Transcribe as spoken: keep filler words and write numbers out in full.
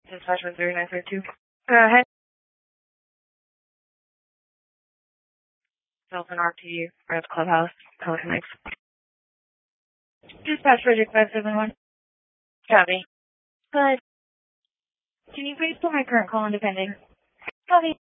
Dispatch was zero nine three two. Go ahead. Delta R T, Reds Clubhouse, Pelican Lakes. Dispatch Project five seven one. Copy. Good. Can you please put my current call into pending? Copy.